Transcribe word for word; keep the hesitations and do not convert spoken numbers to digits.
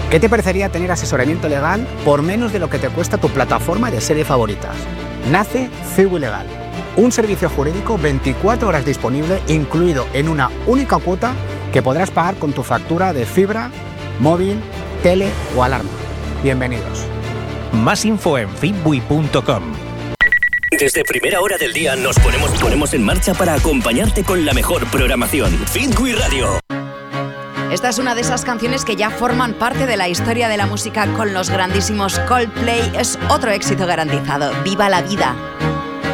¿Qué te parecería tener asesoramiento legal por menos de lo que te cuesta tu plataforma de series favoritas? Nace Cibu Legal, un servicio jurídico veinticuatro horas disponible, incluido en una única cuota que podrás pagar con tu factura de fibra, móvil, tele o alarma. Bienvenidos. Más info en fitbui punto com. Desde primera hora del día nos ponemos, ponemos en marcha para acompañarte con la mejor programación. Fitbui Radio. Esta es una de esas canciones que ya forman parte de la historia de la música con los grandísimos Coldplay. Es otro éxito garantizado. ¡Viva la vida!